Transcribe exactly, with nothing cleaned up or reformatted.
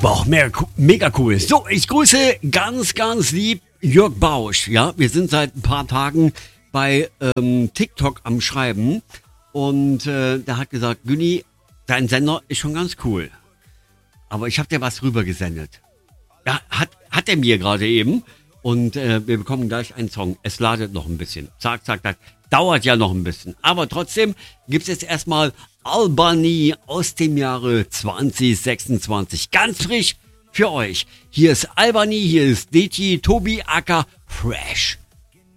Wow, mega, mega cool. So, ich grüße ganz, ganz lieb Jörg Bausch. Ja, wir sind seit ein paar Tagen bei ähm, TikTok am Schreiben und äh, der hat gesagt, Günni, dein Sender ist schon ganz cool. Aber ich habe dir was rübergesendet. Ja, hat, hat er mir gerade eben. Und äh, wir bekommen gleich einen Song. Es ladet noch ein bisschen. Zack, zack, zack. Dauert ja noch ein bisschen. Aber trotzdem gibt es jetzt erstmal Albany aus dem Jahre zwanzig sechsundzwanzig. Ganz frisch für euch. Hier ist Albany, hier ist D J Tobi Acker Fresh.